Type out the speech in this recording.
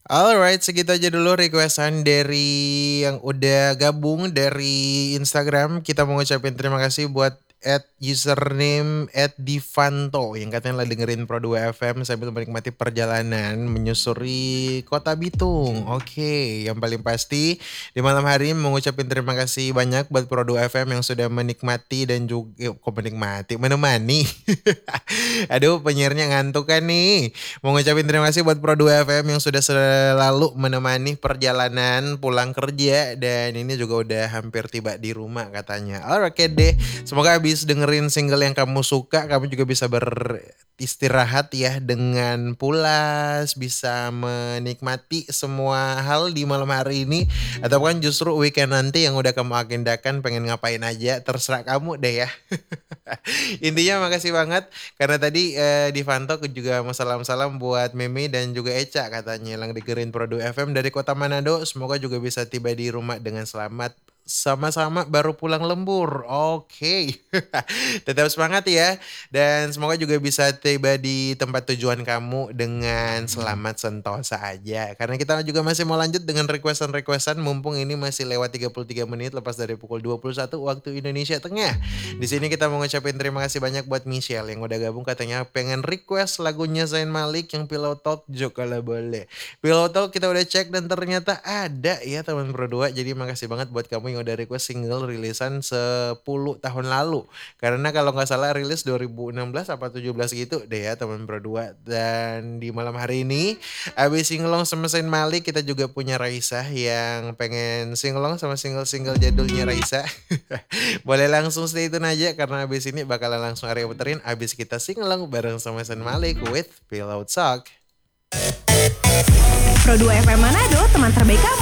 Alright, segitu aja dulu requestan dari yang udah gabung dari Instagram. Kita mau ngucapin terima kasih buat username @divanto yang katanya lagi dengerin Pro 2 FM sambil menikmati perjalanan menyusuri Kota Bitung. Oke, yang paling pasti di malam hari ini mau ngucapin terima kasih banyak buat Pro 2 FM yang sudah menikmati dan juga kok menikmati, menemani. Aduh, penyiarnya ngantuk kan nih. Mau ngucapin terima kasih buat Pro 2 FM yang sudah selalu menemani perjalanan pulang kerja dan ini juga udah hampir tiba di rumah katanya. Oke deh, semoga habis dengerin single yang kamu suka, kamu juga bisa beristirahat ya dengan pulas, bisa menikmati semua hal di malam hari ini atau kan justru weekend nanti yang udah kamu agendakan pengen ngapain aja, terserah kamu deh ya. Intinya makasih banget karena tadi Divanto juga mau salam-salam buat Mimi dan juga Eca katanya yang dengerin Produ FM dari Kota Manado. Semoga juga bisa tiba di rumah dengan selamat. Sama-sama baru pulang lembur. Oke. Tetap semangat ya. Dan semoga juga bisa tiba di tempat tujuan kamu dengan selamat sentosa aja. Karena kita juga masih mau lanjut dengan requestan-requestan mumpung ini masih lewat 33 menit lepas dari pukul 21 waktu Indonesia Tengah. Di sini kita mau ngucapin terima kasih banyak buat Michelle yang udah gabung katanya pengen request lagunya Zayn Malik yang Pillow Talk juga lah boleh. Pillow Talk kita udah cek dan ternyata ada ya teman berdua. Jadi makasih banget buat kamu yang udah request single rilisan 10 tahun lalu. Karena kalau nggak salah rilis 2016 apa 17 gitu deh ya teman berdua. Dan di malam hari ini abis singelong sama Zayn Malik kita juga punya Raisa yang pengen singelong sama single-single jadulnya Raisa. Boleh langsung stay tune aja karena abis ini bakalan langsung Arya puterin abis kita singelong bareng sama Zayn Malik with Pillow Talk. Pro 2 FM Manado, teman terbaik kamu.